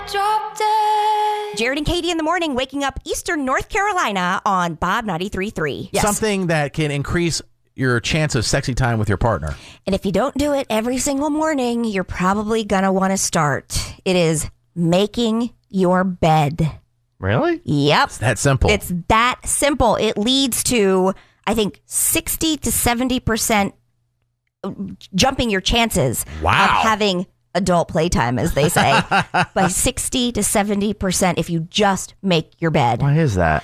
Drop dead. Jared and Katie in the morning, waking up Eastern North Carolina on Bob 93.3. Yes. Something that can increase your chance of sexy time with your partner. And if you don't do it every single morning, you're probably going to want to start. It is making your bed. Really? Yep. It's that simple. It's that simple. It leads to, I think, 60 to 70% jumping your chances of having adult playtime, as they say, by 60 to 70% if you just make your bed. Why is that?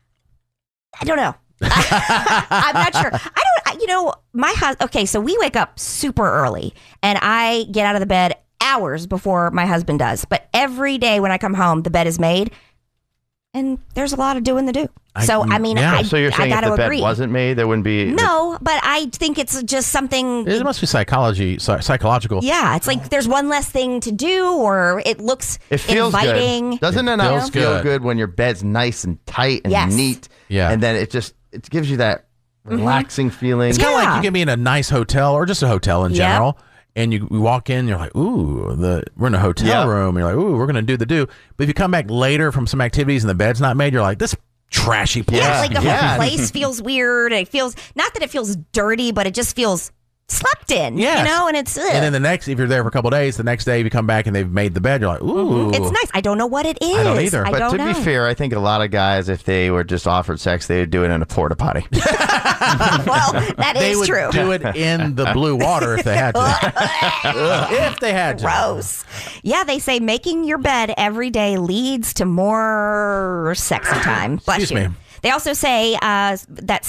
I don't know. I'm not sure. My husband, okay, so we wake up super early and I get out of the bed hours before my husband does. But every day when I come home, the bed is made and there's a lot of doing the do. So, I mean, so you're saying I if got the to agree. bed wasn't made, there wouldn't be... No, but I think it's just something... It must be psychological. Yeah, it's like there's one less thing to do, or it looks inviting. Good. Doesn't it not feel good when your bed's nice and tight and neat? Yeah. And then it gives you that relaxing feeling. It's kind of like you can be in a nice hotel or just a hotel in general. And you walk in, you're like, ooh, we're in a hotel room. And you're like, ooh, we're going to do the do. But if you come back later from some activities and the bed's not made, you're like, this trashy place. Yeah, like the whole place feels weird. It feels, not that it feels dirty, but it just feels slept in, yes. and it's... And then if you're there for a couple of days, the next day you come back and they've made the bed, you're like, ooh. It's nice. I don't know what it is. I don't either. But to be fair, I think a lot of guys, if they were just offered sex, they would do it in a porta potty. Well, that is true. They would do it in the blue water if they had to. If they had to. Gross. Yeah, they say making your bed every day leads to more sexy time. Bless Excuse you. me. They also say that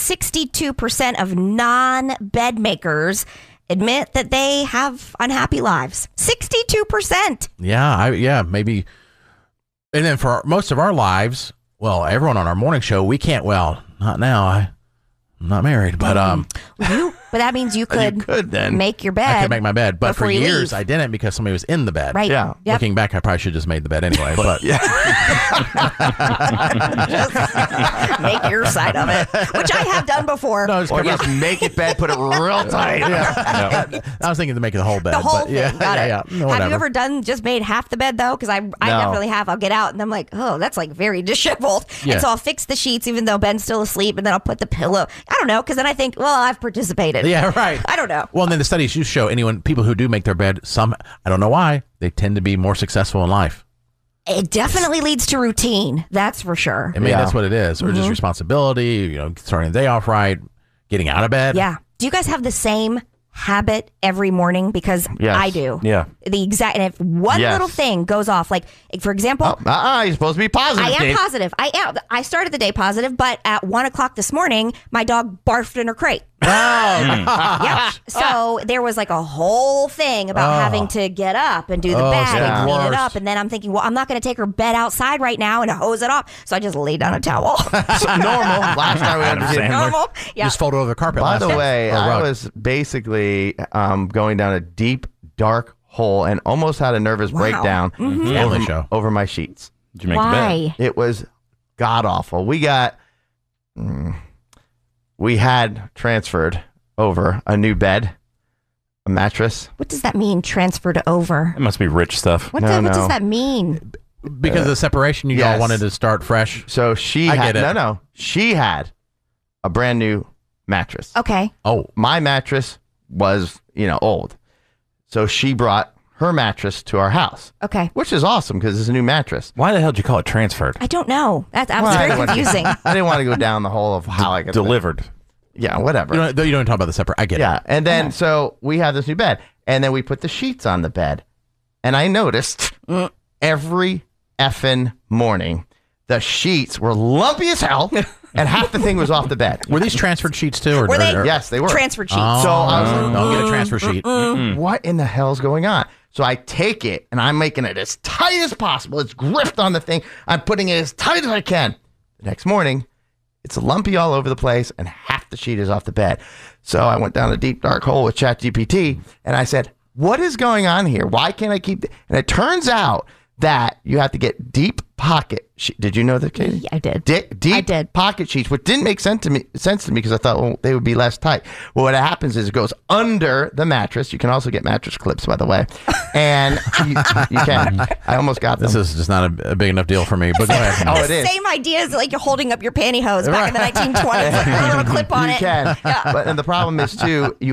62% of non-bed makers admit that they have unhappy lives. 62%. Yeah, maybe. And then for most of our lives, well, everyone on our morning show, we can't. Well, not now. I'm not married, but But that means you could then make your bed. I could make my bed, but for before you years leave. I didn't because somebody was in the bed. Right. Yeah. Yep. Looking back, I probably should have just made the bed anyway. But Just make your side of it, which I have done before. no, it's Or just make it bed, put it real tight. I was thinking to make the whole bed. The whole but thing. Got it. No, Have you whatever. ever just made half the bed, though? Because I definitely have. I'll get out and I'm like, oh, that's like very disheveled. Yeah. And so I'll fix the sheets even though Ben's still asleep, and then I'll put the pillow. I don't know, because then I think, well, I've participated. Yeah, right. I don't know. Well, and then the studies do show people who do make their bed, I don't know why, they tend to be more successful in life. It definitely leads to routine. That's for sure. I mean, that's what it is. Or just responsibility, starting the day off right, getting out of bed. Yeah. Do you guys have the same habit every morning? Because I do. Yeah. The exact, and if one little thing goes off, like for example, you're supposed to be positive. I am Kate. positive. I am. I started the day positive, but at 1:00 this morning, my dog barfed in her crate. Yep. So there was like a whole thing about having to get up and do the bed and clean it up. And then I'm thinking, well, I'm not going to take her bed outside right now and hose it off. So I just laid down a towel. So normal. Last time we understand. Normal. Yeah. Just fold it over the carpet. By the last way, night. Or I rug. was basically going down a deep, dark hole and almost had a nervous breakdown Family show. over my sheets. Did you make the bed? Why? It was god awful. We had transferred over a new bed, a mattress. What does that mean? Transferred over. It must be rich stuff. What, No, what does no. that mean? Because of the separation, you all yes. wanted to start fresh. So she I had get it. she had a brand new mattress. Okay. Oh, My mattress was, old. So she brought her mattress to our house, Okay. which is awesome because it's a new mattress. Why the hell did you call it transferred? I don't know. That was Well, I very didn't want to- confusing. I didn't want to go down the hole of how I got Delivered. Yeah, whatever. you don't talk about the separate. I get Yeah, it. and then so we have this new bed, and then we put the sheets on the bed, and I noticed every effing morning the sheets were lumpy as hell, and half the thing was off the bed. Were these transferred sheets too? Or, Were they? Yes, they were. Transferred sheets. Oh, So I was like, don't get a transfer sheet. what in the hell's going on? So I take it and I'm making it as tight as possible. It's gripped on the thing. I'm putting it as tight as I can. The next morning, it's lumpy all over the place and half the sheet is off the bed. So I went down a deep, dark hole with ChatGPT and I said, what is going on here? Why can't I keep... And it turns out that you have to get deep pocket. Did you know that, Katie? Yeah, I did. Deep I did. pocket sheets, which didn't make sense to me because I thought, well, they would be less tight. Well, what happens is it goes under the mattress. You can also get mattress clips, by the way, and you can. I almost got them. This is just not a big enough deal for me. But go ahead. Oh, it is. Same idea as like you're holding up your pantyhose back in the 1920s. Like a little clip on You it. can. Yeah. And the problem is too, you